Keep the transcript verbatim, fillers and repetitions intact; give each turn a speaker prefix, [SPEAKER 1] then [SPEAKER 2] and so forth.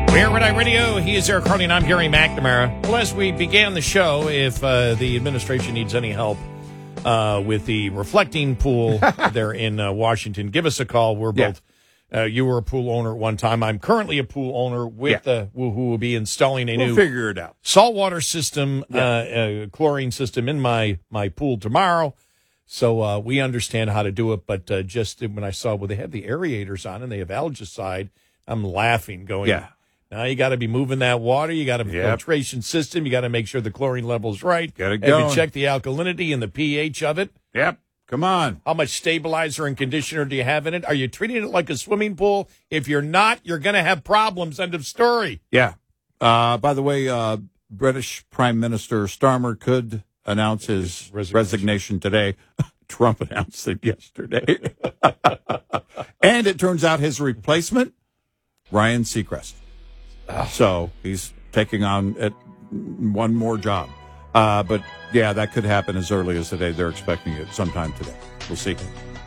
[SPEAKER 1] We're Red Eye Radio. He is Eric Harley, and I'm Gary McNamara. Well, as we began the show, if uh, the administration needs any help uh, with the reflecting pool there in uh, Washington, give us a call. We're both. Yeah. Uh, you were a pool owner at one time. I'm currently a pool owner with yeah. uh, who will be installing a
[SPEAKER 2] we'll
[SPEAKER 1] new
[SPEAKER 2] figure it out.
[SPEAKER 1] saltwater system, yeah. uh, uh, chlorine system in my my pool tomorrow. So uh, we understand how to do it. But uh, just when I saw, well, they have the aerators on and they have algicide, I'm laughing, going,
[SPEAKER 2] yeah.
[SPEAKER 1] Now you got to be moving that water. You got a yep. filtration system. You got to make sure the chlorine level's right.
[SPEAKER 2] Got to go.
[SPEAKER 1] Have you check the alkalinity and the pH of it?
[SPEAKER 2] Yep. Come on.
[SPEAKER 1] How much stabilizer and conditioner do you have in it? Are you treating it like a swimming pool? If you're not, you're going to have problems. End of story.
[SPEAKER 2] Yeah. Uh, by the way, uh, British Prime Minister Starmer could announce his resignation, resignation today. Trump announced it yesterday. And it turns out his replacement, Ryan Seacrest. So he's taking on it, one more job. Uh, but, yeah, that could happen as early as today. They're expecting it sometime today. We'll see.